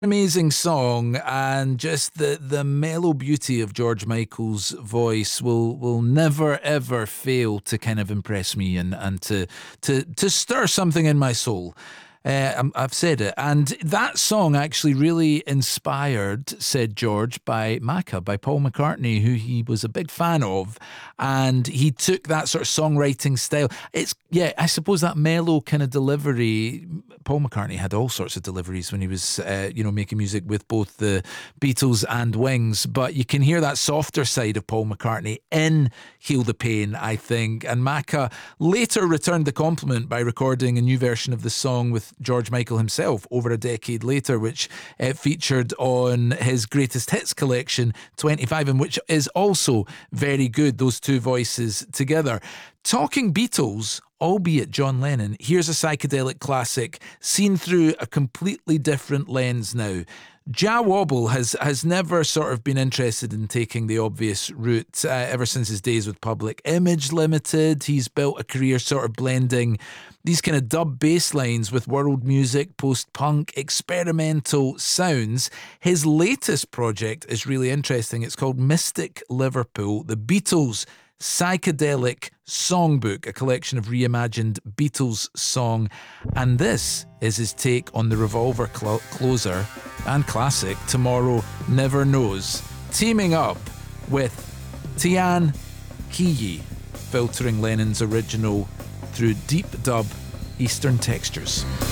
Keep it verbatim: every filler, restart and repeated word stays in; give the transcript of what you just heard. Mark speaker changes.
Speaker 1: Amazing song, and just the the mellow beauty of George Michael's voice will will never ever fail to kind of impress me and and to to to stir something in my soul. Uh, I'm- I've said it, and that song actually really inspired, said George, by Macca, by Paul McCartney, who he was a big fan of, and he took that sort of songwriting style. It's yeah, I suppose that mellow kind of delivery. Paul McCartney had all sorts of deliveries when he was, uh, you know, making music with both the Beatles and Wings. But you can hear that softer side of Paul McCartney in "Heal the Pain," I think. And Macca later returned the compliment by recording a new version of the song with George Michael himself over a decade later, which uh, featured on his greatest hits collection, twenty-five, and which is also very good. Those two voices together. Talking Beatles, albeit John Lennon, here's a psychedelic classic seen through a completely different lens now. Jah Wobble has, has never sort of been interested in taking the obvious route. Uh, ever since his days with Public Image Limited, he's built a career sort of blending these kind of dub bass lines with world music, post-punk, experimental sounds. His latest project is really interesting. It's called Mystic Liverpool, the Beatles Psychedelic Songbook, a collection of reimagined Beatles song. And this is his take on the Revolver cl- closer and classic Tomorrow Never Knows, teaming up with Tian Kiyi, filtering Lennon's original through deep dub Eastern textures.